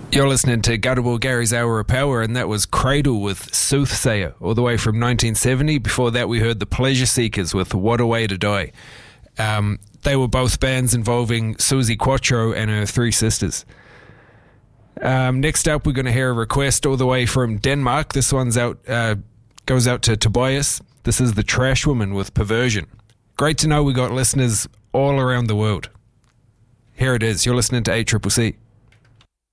You're listening to Gutterball Gary's Hour of Power, and that was Cradle with Soothsayer, all the way from 1970. Before that, we heard the Pleasure Seekers with What a Way to Die. They were both bands involving Suzi Quatro and her three sisters. Next up, we're going to hear a request all the way from Denmark. This one's goes out to Tobias. This is the Trash Woman with Perversion. Great to know we got listeners all around the world. Here it is. You're listening to ACCC.